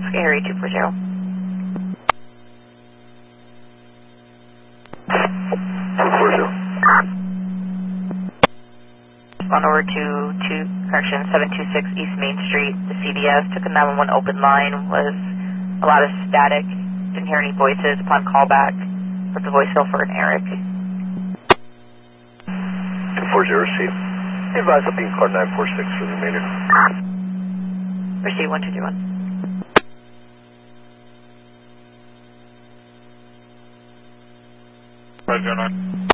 Area 240. 240. On over to 726 East Main Street. The CDS took a 911 open line, was a lot of static, didn't hear any voices upon callback. Left the voicemail for an Eric. 240, receive. Advise of being card 946 for the remainder. Receive 1231. Roger, 9.